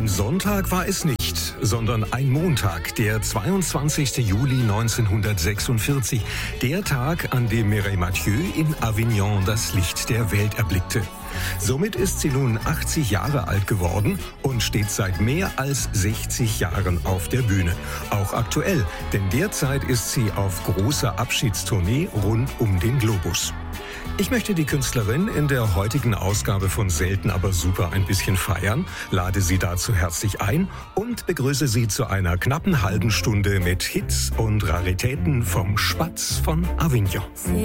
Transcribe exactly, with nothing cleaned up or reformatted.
Ein Sonntag war es nicht, sondern ein Montag, der zweiundzwanzigster Juli neunzehnhundertsechsundvierzig, der Tag, an dem Mireille Mathieu in Avignon das Licht der Welt erblickte. Somit ist sie nun achtzig Jahre alt geworden und steht seit mehr als sechzig Jahren auf der Bühne. Auch aktuell, denn derzeit ist sie auf großer Abschiedstournee rund um den Globus. Ich möchte die Künstlerin in der heutigen Ausgabe von Selten aber super ein bisschen feiern, lade sie dazu herzlich ein und begrüße sie zu einer knappen halben Stunde mit Hits und Raritäten vom Spatz von Avignon.